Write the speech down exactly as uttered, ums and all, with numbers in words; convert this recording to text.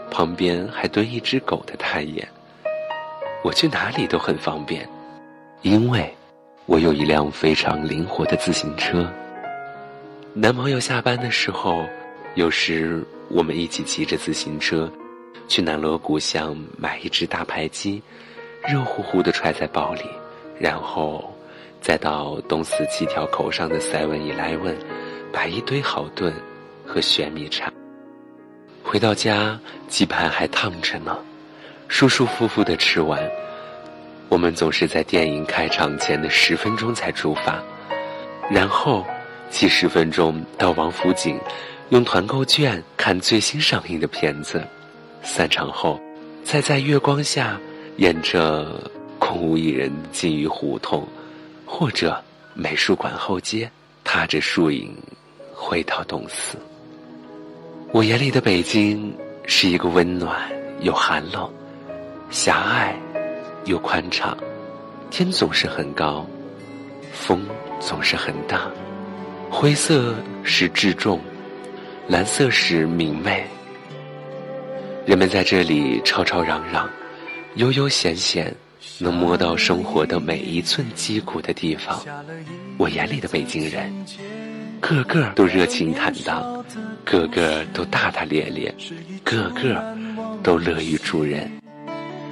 旁边还蹲一只狗的太爷。我去哪里都很方便，因为我有一辆非常灵活的自行车。男朋友下班的时候，有时我们一起骑着自行车去南锣鼓巷买一只大排鸡，热乎乎的揣在包里，然后再到东四七条口上的 seven eleven 买一堆好炖和玄米茶。回到家，鸡排还烫着呢，舒舒服服地吃完。我们总是在电影开场前的十分钟才出发，然后骑十分钟到王府井，用团购券看最新上映的片子。散场后，再在月光下沿着空无一人金鱼胡同，或者美术馆后街，踏着树影回到东四。我眼里的北京是一个温暖又寒冷，狭隘又宽敞，天总是很高，风总是很大，灰色是至重，蓝色是明媚。人们在这里吵吵嚷嚷，悠悠闲闲，能摸到生活的每一寸疾苦的地方。我眼里的北京人，个个都热情坦荡，个个都大大咧咧，个个都乐于助人。